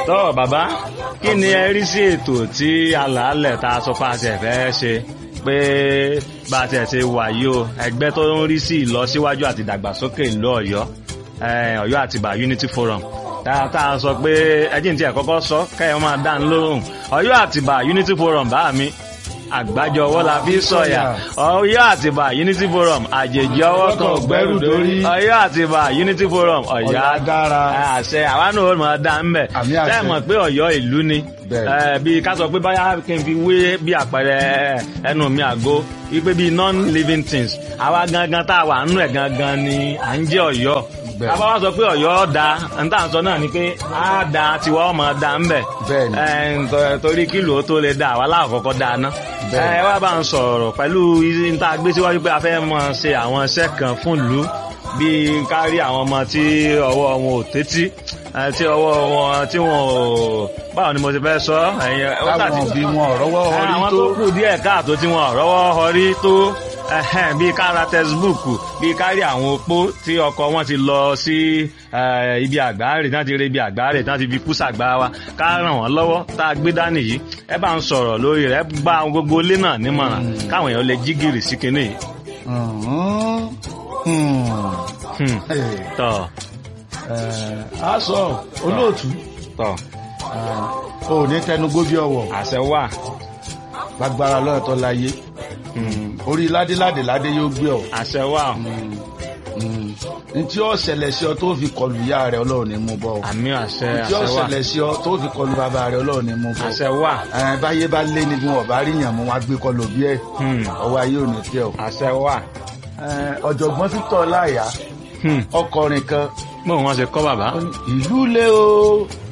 tọ́ bàbá kí ni ẹ rí sí ètò tí alàálẹ̀ tá a sọ pé a ti fẹ́ ṣe pé bá a ti ṣe wà yìí o ẹgbẹ́ tó ń rí sí ìlọsíwájú àti ìdàgbàsókè ìlú Ọ̀yọ́ Ọ̀yọ́ Àtìbà Unity Forum tá a sọ pé ẹjìn tí ẹ kọ́kọ́ sọ kẹ́yìn máa dá ń lóhùn Ọ̀yọ́ Àtìbà Unity Forum bá mi àgbájọ ọwọ́ la fi sọ̀yà Ọ̀yọ́ Àtìbà Unity Forum àjèjì ọwọ́ kan gbẹ́rù dórí Ọ̀yọ́ Àtìbà Unity Forum Ọ̀yọ́ agára àṣẹ àwa náà ó máa dá ń bẹ̀ ṣe mọ̀ pé Ọ̀yọ́ ìlú ni bí ká sọ pé báyà kí n fi wé bí àpẹẹrẹ ẹnu mi àgó wípé bí non-living things àwa gangan tá a wà nínú ẹ̀ gangan ni à ń jẹ́ Ọ̀yọ́ àbá wá sọ pé Ọ̀yọ́ da níta sọ náà ni pé á da tiwa ọmọ da ń bẹ̀ torí kílò tó lè da àwa láàkọ́kọ́ da ná ẹ wá bá ń sọ̀rọ̀ pẹ̀lú níta gbé síwájú pé a fẹ́ mọ̀ ṣe àwọn iṣẹ́ kan fún ìlú bíi kárí àwọn ọmọ tí ọwọ́ wọn ò tẹ́tí tí ọwọ́ wọn tí wọn ò báwo ni mo ti fẹ́ sọ àwọn bí wọn ọ̀rọ̀wọ́ ọrí àwọn tó tó kù díẹ̀ káàtó tí wọn ọ̀rọ̀wọ́ ọrí tó bí kára textbook bí kárí àwọn opó tí ọkọ wọn ti lọ sí ibi àgbáre náà ti rí ibi àgbáre náà ti fi kú sàgbà wa ká ràn wọ́n lọ́wọ́ tá a gbé dání yìí ẹ bá ń sọ̀rọ̀ lórí rẹ̀ gba gbogbo ilé náà nímọ̀ràn káwọn èèyàn lè jí gìrì sí kinní yìí. tọ́ a sọ olóòtú tọ́ ò ní tẹnugbó bí ọwọ́ àṣẹ wà lágbára lọ́ọ̀tọ́ láyé orí ládéládé ládé yóò gbé ọ. àṣẹ wà. ntí ó ṣẹlẹ̀ sí ọ tó fi kọlu ìyá rẹ Ọlọ́run ní mú bọ́ ọ. àmì àṣẹ ntí ó àṣẹ wà. ṣẹlẹ̀ sí ọ tó fi kọlu bàbá rẹ Ọlọ́run ní mú bọ́. àṣẹ wà. báyé bá lé ní bí wọn bá rí yàn mú wọn gbé kọlu bí ẹ. ọwọ́ ayé ò ní tẹ ọ. àṣẹ wà. ọ̀jọ̀gbọ́n Victor Láyà ọkọrin kan. bó wọn ṣe kọ́ bàbá. ìlú lé o